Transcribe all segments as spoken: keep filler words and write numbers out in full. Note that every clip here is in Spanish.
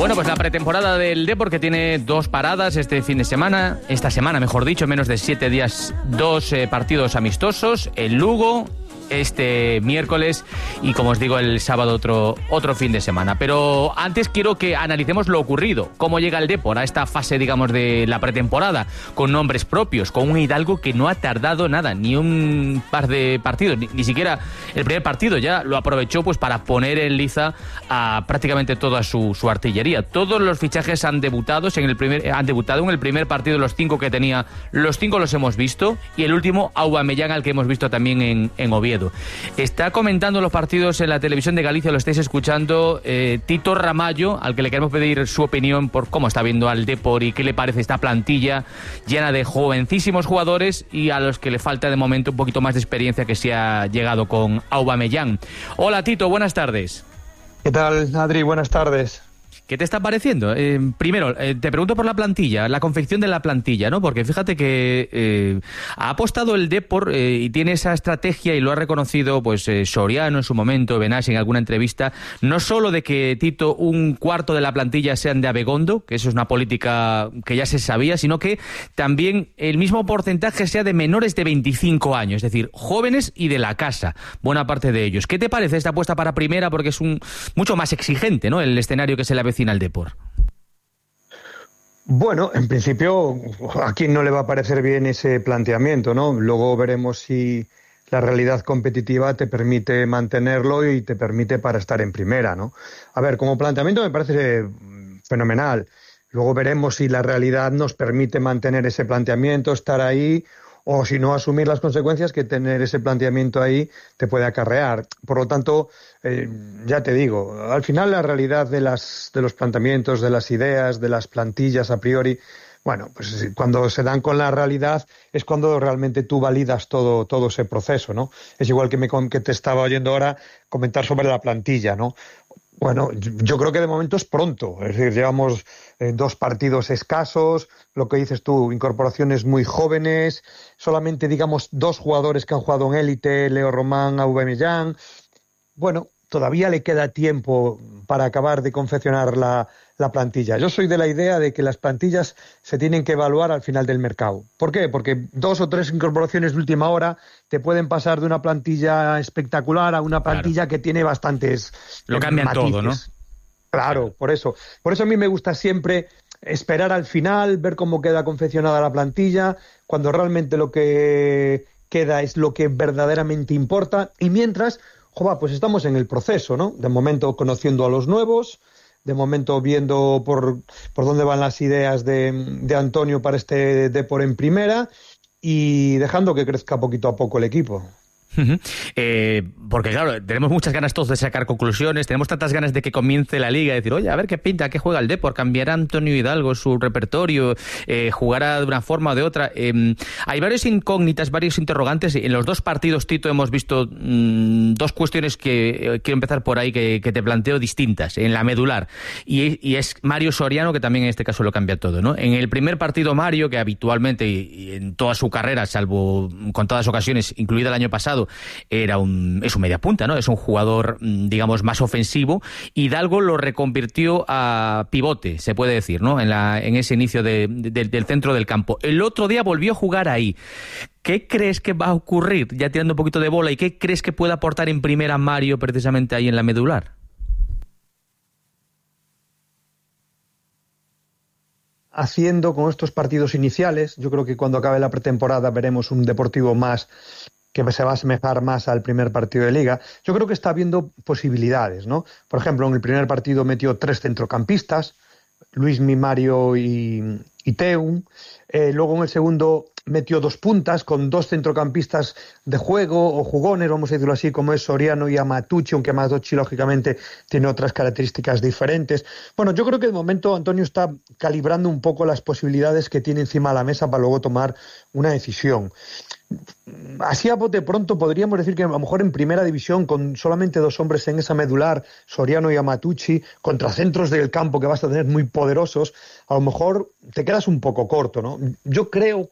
Bueno, pues la pretemporada del Depor, que tiene dos paradas este fin de semana, esta semana mejor dicho, menos de siete días, dos eh, partidos amistosos, el Lugo este miércoles y, como os digo, el sábado otro, otro fin de semana. Pero antes quiero que analicemos lo ocurrido, cómo llega el Depor a esta fase, digamos, de la pretemporada, con nombres propios, con un Hidalgo que no ha tardado nada, ni un par de partidos, ni, ni siquiera el primer partido, ya lo aprovechó pues para poner en liza a prácticamente toda su, su artillería. Todos los fichajes han debutado en el primer, han debutado en el primer partido, los cinco que tenía, los cinco los hemos visto, y el último, Aubameyang, al que hemos visto también en, en Oviedo. Está comentando los partidos en la televisión de Galicia, lo estáis escuchando, eh, Tito Ramallo, al que le queremos pedir su opinión por cómo está viendo al Depor y qué le parece esta plantilla llena de jovencísimos jugadores y a los que le falta de momento un poquito más de experiencia, que se ha llegado con Aubameyang. Hola Tito, buenas tardes. ¿Qué tal, Adri? Buenas tardes. ¿Qué te está pareciendo? Eh, primero, eh, te pregunto por la plantilla, la confección de la plantilla, ¿no? Porque fíjate que eh, ha apostado el Depor eh, y tiene esa estrategia, y lo ha reconocido pues eh, Soriano en su momento, Benás en alguna entrevista, no solo de que, Tito, un cuarto de la plantilla sean de Abegondo, que eso es una política que ya se sabía, sino que también el mismo porcentaje sea de menores de veinticinco años, es decir, jóvenes y de la casa, buena parte de ellos. ¿Qué te parece esta apuesta para primera? Porque es un mucho más exigente, ¿no?, el escenario que se le avecina al Depor. Bueno, en principio a quién no le va a parecer bien ese planteamiento, ¿no? Luego veremos si la realidad competitiva te permite mantenerlo y te permite para estar en primera, ¿no? A ver, como planteamiento me parece fenomenal. Luego veremos si la realidad nos permite mantener ese planteamiento, estar ahí, o si no, asumir las consecuencias que tener ese planteamiento ahí te puede acarrear. Por lo tanto, eh, ya te digo, al final la realidad de las de los planteamientos, de las ideas, de las plantillas a priori, bueno, pues cuando se dan con la realidad es cuando realmente tú validas todo todo ese proceso, ¿no? Es igual que, me, que te estaba oyendo ahora comentar sobre la plantilla, ¿no? Bueno, yo creo que de momento es pronto, es decir, llevamos eh, dos partidos escasos, lo que dices tú, incorporaciones muy jóvenes, solamente, digamos, dos jugadores que han jugado en élite, Leo Román, Aubameyang. Bueno, todavía le queda tiempo para acabar de confeccionar la, la plantilla. Yo soy de la idea de que las plantillas se tienen que evaluar al final del mercado. ¿Por qué? Porque dos o tres incorporaciones de última hora te pueden pasar de una plantilla espectacular a una plantilla, claro, que tiene bastantes Lo cambian matices. Todo, ¿no? Claro, por eso. Por eso a mí me gusta siempre esperar al final, ver cómo queda confeccionada la plantilla, cuando realmente lo que queda es lo que verdaderamente importa, y mientras, joder, pues estamos en el proceso, ¿no? De momento conociendo a los nuevos, de momento viendo por, por dónde van las ideas de, de Antonio para este Depor en primera, y dejando que crezca poquito a poco el equipo. Uh-huh. Eh, porque claro, tenemos muchas ganas todos de sacar conclusiones, tenemos tantas ganas de que comience la liga, de decir, oye, a ver qué pinta, qué juega el Depor, cambiará Antonio Hidalgo su repertorio, eh, jugará de una forma o de otra. Eh, hay varias incógnitas, varios interrogantes. En los dos partidos, Tito, hemos visto mmm, dos cuestiones que eh, quiero empezar por ahí, que, que te planteo distintas, en la medular, y, y es Mario Soriano, que también en este caso lo cambia todo, ¿no? En el primer partido, Mario, que habitualmente y, y en toda su carrera, salvo contadas ocasiones, incluida el año pasado, era un, es un mediapunta, ¿no? Es un jugador, digamos, más ofensivo. Hidalgo lo reconvirtió a pivote, se puede decir, ¿no? En, la, en ese inicio de, de, del centro del campo. El otro día volvió a jugar ahí. ¿Qué crees que va a ocurrir, ya tirando un poquito de bola, y qué crees que puede aportar en primera Mario precisamente ahí en la medular? Haciendo con estos partidos iniciales, yo creo que cuando acabe la pretemporada veremos un Deportivo más que se va a asemejar más al primer partido de Liga. Yo creo que está habiendo posibilidades, ¿no? Por ejemplo, en el primer partido metió tres centrocampistas, Luismi, Mario y, y Teun. Eh, luego en el segundo metió dos puntas con dos centrocampistas de juego o jugones, vamos a decirlo así, como es Soriano y Amatucci, aunque Amatucci lógicamente tiene otras características diferentes. Bueno, yo creo que de momento Antonio está calibrando un poco las posibilidades que tiene encima de la mesa para luego tomar una decisión. Así a bote pronto podríamos decir que a lo mejor en primera división, con solamente dos hombres en esa medular, Soriano y Amatucci, contra centros del campo que vas a tener muy poderosos, a lo mejor te quedas un poco corto, ¿no? Yo creo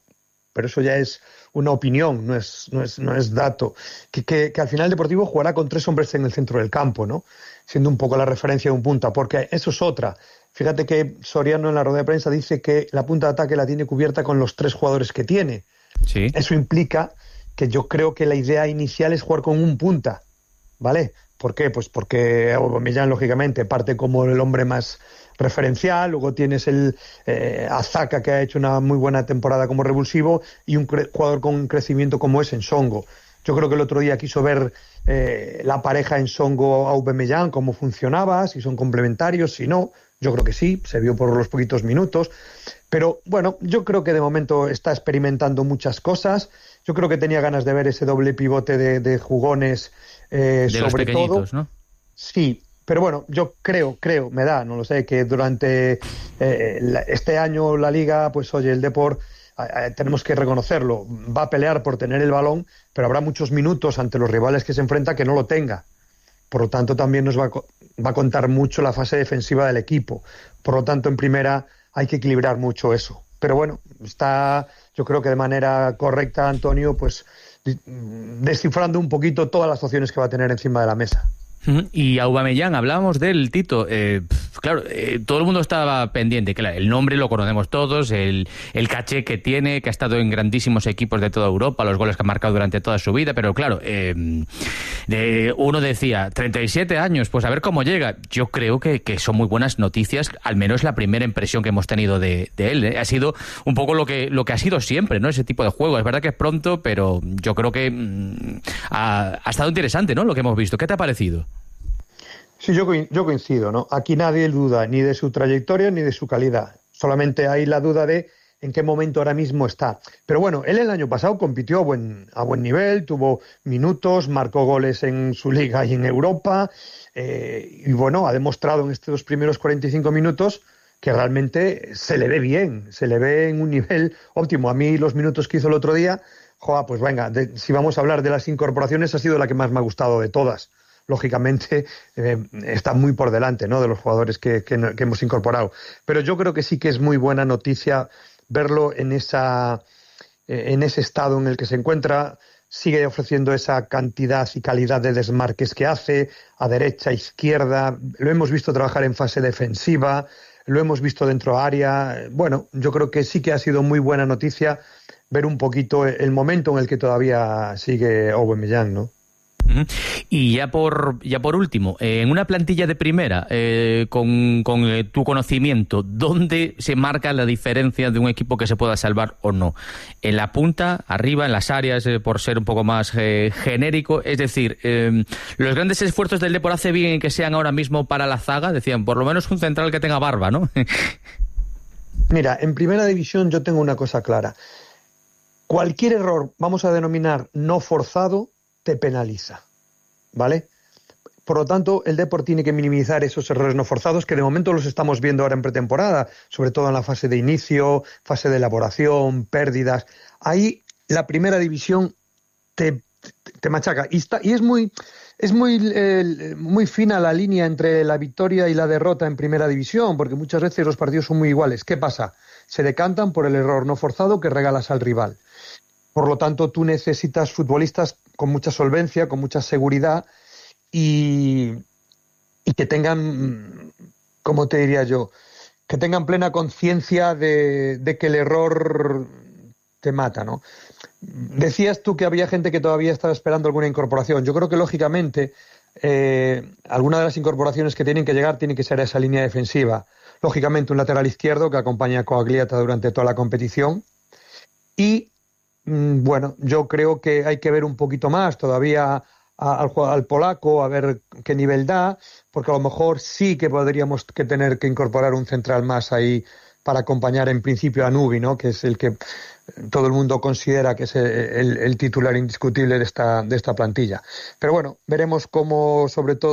pero eso ya es una opinión, no es, no es, no es dato, que, que, que al final el Deportivo jugará con tres hombres en el centro del campo, ¿no? Siendo un poco la referencia de un punta, porque eso es otra. Fíjate que Soriano en la rueda de prensa dice que la punta de ataque la tiene cubierta con los tres jugadores que tiene. Sí. Eso implica que yo creo que la idea inicial es jugar con un punta, ¿vale? ¿Por qué? Pues porque Aubameyang, lógicamente, parte como el hombre más referencial, luego tienes el eh, Azaka, que ha hecho una muy buena temporada como revulsivo, y un cre- jugador con crecimiento como es Nsongo. Yo creo que el otro día quiso ver eh, la pareja Nsongo-Aubameyang, cómo funcionaba, si son complementarios, si no. Yo creo que sí, se vio por los poquitos minutos. Pero bueno, yo creo que de momento está experimentando muchas cosas. Yo creo que tenía ganas de ver ese doble pivote de, de jugones, eh, de sobre los pequeñitos, todo. ¿no? Sí, pero bueno, yo creo, creo, me da, no lo sé, que durante eh, la, este año la Liga, pues oye, el Depor, eh, tenemos que reconocerlo, va a pelear por tener el balón, pero habrá muchos minutos ante los rivales que se enfrenta que no lo tenga. Por lo tanto, también nos va a, va a contar mucho la fase defensiva del equipo. Por lo tanto, en primera hay que equilibrar mucho eso. Pero bueno, está, yo creo que de manera correcta, Antonio, pues descifrando un poquito todas las opciones que va a tener encima de la mesa. Y Aubameyang, hablábamos del Tito, eh, claro, eh, todo el mundo estaba pendiente, claro, el nombre lo conocemos todos, el, el caché que tiene, que ha estado en grandísimos equipos de toda Europa, los goles que ha marcado durante toda su vida, pero claro, eh, de, uno decía, treinta y siete años, pues a ver cómo llega. Yo creo que, que son muy buenas noticias, al menos la primera impresión que hemos tenido de, de él, ¿eh? Ha sido un poco lo que, lo que ha sido siempre, ¿no? Ese tipo de juego, es verdad que es pronto, pero yo creo que mmm, ha, ha estado interesante, ¿no? Lo que hemos visto. ¿Qué te ha parecido? Sí, yo, yo coincido, ¿no? Aquí nadie duda ni de su trayectoria ni de su calidad. Solamente hay la duda de en qué momento ahora mismo está. Pero bueno, él el año pasado compitió a buen, a buen nivel, tuvo minutos, marcó goles en su liga y en Europa, eh, y bueno, ha demostrado en estos primeros cuarenta y cinco minutos que realmente se le ve bien, se le ve en un nivel óptimo. A mí los minutos que hizo el otro día, joa, pues venga, de, si vamos a hablar de las incorporaciones, ha sido la que más me ha gustado de todas. Lógicamente eh, está muy por delante, ¿no?, de los jugadores que, que, que hemos incorporado. Pero yo creo que sí que es muy buena noticia verlo en esa eh, en ese estado en el que se encuentra. Sigue ofreciendo esa cantidad y calidad de desmarques que hace, a derecha, izquierda. Lo hemos visto trabajar en fase defensiva, lo hemos visto dentro área. Bueno, yo creo que sí que ha sido muy buena noticia ver un poquito el momento en el que todavía sigue Aubameyang, ¿no? Y ya por ya por último, eh, en una plantilla de primera, eh, con, con eh, tu conocimiento, ¿dónde se marca la diferencia de un equipo que se pueda salvar o no? ¿En la punta, arriba, en las áreas, eh, por ser un poco más eh, genérico? Es decir, eh, los grandes esfuerzos del Depor hace bien en que sean ahora mismo para la zaga, decían, por lo menos un central que tenga barba, ¿no? Mira, en primera división yo tengo una cosa clara. Cualquier error, vamos a denominar no forzado, te penaliza, ¿vale? Por lo tanto, el Depor tiene que minimizar esos errores no forzados, que de momento los estamos viendo ahora en pretemporada, sobre todo en la fase de inicio, fase de elaboración, pérdidas. Ahí la primera división te, te, te machaca. Y, está, y es muy, es muy, eh, muy fina la línea entre la victoria y la derrota en primera división, porque muchas veces los partidos son muy iguales. ¿Qué pasa? Se decantan por el error no forzado que regalas al rival. Por lo tanto, tú necesitas futbolistas con mucha solvencia, con mucha seguridad y, y que tengan, ¿cómo te diría yo?, que tengan plena conciencia de, de que el error te mata, ¿no? Decías tú que había gente que todavía estaba esperando alguna incorporación. Yo creo que, lógicamente, eh, alguna de las incorporaciones que tienen que llegar tiene que ser a esa línea defensiva. Lógicamente, un lateral izquierdo que acompaña a Coagliata durante toda la competición y bueno, yo creo que hay que ver un poquito más todavía a, al, al polaco, a ver qué nivel da, porque a lo mejor sí que podríamos que tener que incorporar un central más ahí para acompañar en principio a Nubi, ¿no?, que es el que todo el mundo considera que es el, el, el titular indiscutible de esta, de esta plantilla. Pero bueno, veremos cómo, sobre todo,